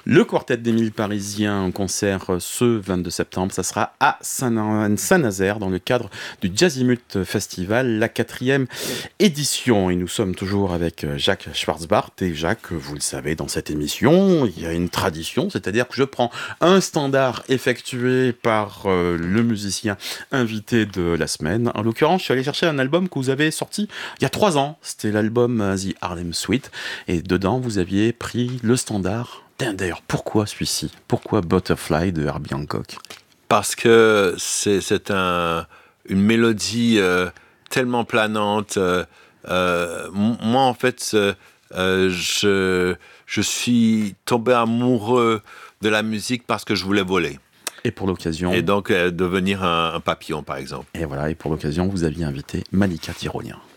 Le quartet d'Émile Parisien en concert ce 22 septembre, ça sera à Saint-Nazaire dans le cadre du Jazzimut Festival, la 4e édition. Et nous sommes toujours avec Jacques Schwarzbart. Et Jacques, vous le savez, dans cette émission, il y a une tradition, c'est-à-dire que je prends un standard effectué par le musicien invité de la semaine. En l'occurrence, je suis allé chercher un album que vous avez sorti il y a 3 ans. C'était l'album The Harlem Suite. Et dedans, vous aviez pris le standard. D'ailleurs, pourquoi celui-ci ? Pourquoi Butterfly de Herbie Hancock ? Parce que c'est une mélodie tellement planante. Moi, en fait, je suis tombé amoureux de la musique parce que je voulais voler. Et pour l'occasion... Et donc, devenir un papillon, par exemple. Et voilà, et pour l'occasion, vous aviez invité Malika Tirolien.